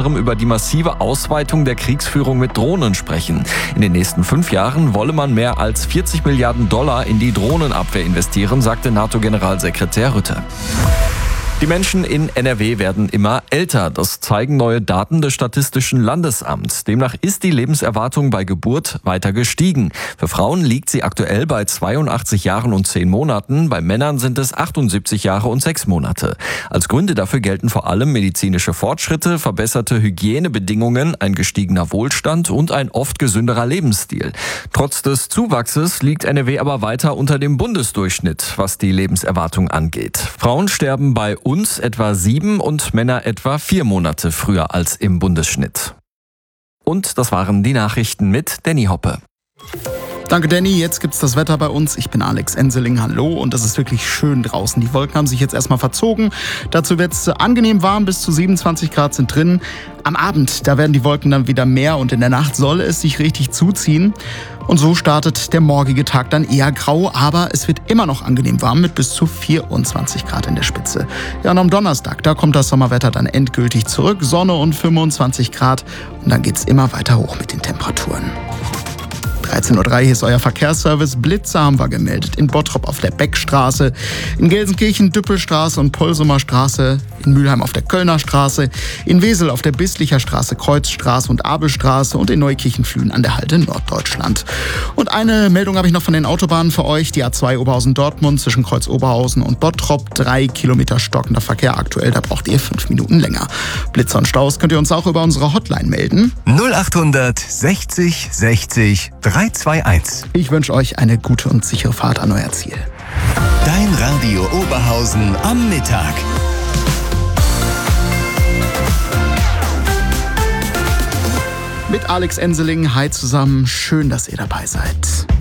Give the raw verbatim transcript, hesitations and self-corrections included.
anderem über die massive Ausweitung der Kriegsführung mit Drohnen sprechen. In den nächsten fünf Jahren wolle man mehr als vierzig Milliarden Dollar in die Drohnenabwehr investieren, sagte NATO-Generalsekretär Rutte. Die Menschen in N R W werden immer älter. Das zeigen neue Daten des Statistischen Landesamts. Demnach ist die Lebenserwartung bei Geburt weiter gestiegen. Für Frauen liegt sie aktuell bei zweiundachtzig Jahren und zehn Monaten. Bei Männern sind es achtundsiebzig Jahre und sechs Monate. Als Gründe dafür gelten vor allem medizinische Fortschritte, verbesserte Hygienebedingungen, ein gestiegener Wohlstand und ein oft gesünderer Lebensstil. Trotz des Zuwachses liegt N R W aber weiter unter dem Bundesdurchschnitt, was die Lebenserwartung angeht. Frauen sterben bei uns etwa sieben und Männer etwa vier Monate früher als im Bundesschnitt. Und das waren die Nachrichten mit Danny Hoppe. Danke, Danny. Jetzt gibt's das Wetter bei uns. Ich bin Alex Enseling. Hallo. Und es ist wirklich schön draußen. Die Wolken haben sich jetzt erstmal verzogen. Dazu wird's angenehm warm. Bis zu siebenundzwanzig Grad sind drin. Am Abend, da werden die Wolken dann wieder mehr und in der Nacht soll es sich richtig zuziehen. Und so startet der morgige Tag dann eher grau, aber es wird immer noch angenehm warm mit bis zu vierundzwanzig Grad in der Spitze. Ja, und am Donnerstag, da kommt das Sommerwetter dann endgültig zurück. Sonne und fünfundzwanzig Grad. Und dann geht's immer weiter hoch mit den Temperaturen. dreizehn Uhr drei, hier ist euer Verkehrsservice. Blitzer haben wir gemeldet. In Bottrop auf der Beckstraße, in Gelsenkirchen Düppelstraße und Polsumer Straße, in Mülheim auf der Kölner Straße, in Wesel auf der Bislicher Straße, Kreuzstraße und Abelstraße und in Neukirchen-Flühen an der Halde Norddeutschland. Und eine Meldung habe ich noch von den Autobahnen für euch. Die A zwei Oberhausen-Dortmund zwischen Kreuz Oberhausen und Bottrop. Drei Kilometer stockender Verkehr aktuell, da braucht ihr fünf Minuten länger. Blitzer und Staus könnt ihr uns auch über unsere Hotline melden. null achthundert sechzig sechzig drei zwei eins. Ich wünsche euch eine gute und sichere Fahrt an euer Ziel. Dein Radio Oberhausen am Mittag. Mit Alex Enseling. Hi zusammen. Schön, dass ihr dabei seid.